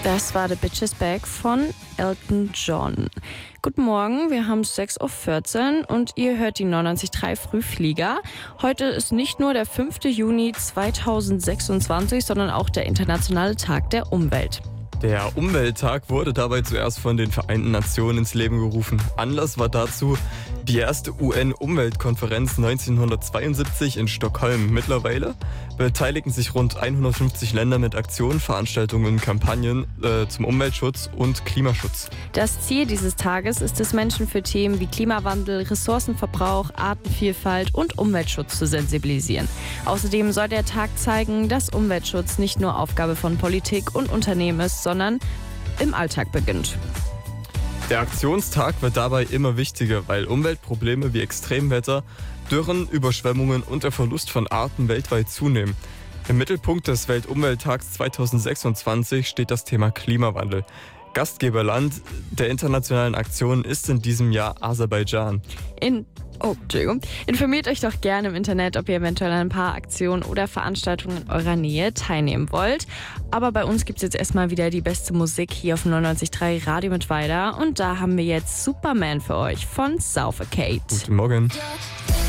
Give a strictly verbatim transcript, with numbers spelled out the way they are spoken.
Das war The Bitches Back von Elton John. Guten Morgen, wir haben sechs Uhr vierzehn und ihr hört die neunundneunzig Komma drei Frühflieger. Heute ist nicht nur der fünfte Juni zweitausendsechsundzwanzig, sondern auch der Internationale Tag der Umwelt. Der Umwelttag wurde dabei zuerst von den Vereinten Nationen ins Leben gerufen. Anlass war dazu die erste U N-Umweltkonferenz neunzehnhundertzweiundsiebzig in Stockholm. Mittlerweile beteiligen sich rund hundertfünfzig Länder mit Aktionen, Veranstaltungen und Kampagnen äh, zum Umweltschutz und Klimaschutz. Das Ziel dieses Tages ist es, Menschen für Themen wie Klimawandel, Ressourcenverbrauch, Artenvielfalt und Umweltschutz zu sensibilisieren. Außerdem soll der Tag zeigen, dass Umweltschutz nicht nur Aufgabe von Politik und Unternehmen ist, sondern im Alltag beginnt. Der Aktionstag wird dabei immer wichtiger, weil Umweltprobleme wie Extremwetter, Dürren, Überschwemmungen und der Verlust von Arten weltweit zunehmen. Im Mittelpunkt des Weltumwelttags zweitausendsechsundzwanzig steht das Thema Klimawandel. Gastgeberland der internationalen Aktion ist in diesem Jahr Aserbaidschan. In Oh, Entschuldigung. Informiert euch doch gerne im Internet, ob ihr eventuell an ein paar Aktionen oder Veranstaltungen in eurer Nähe teilnehmen wollt. Aber bei uns gibt es jetzt erstmal wieder die beste Musik hier auf neunundneunzig Komma drei Radio mit Weida. Und da haben wir jetzt Superman für euch von Suffocate. Guten Morgen.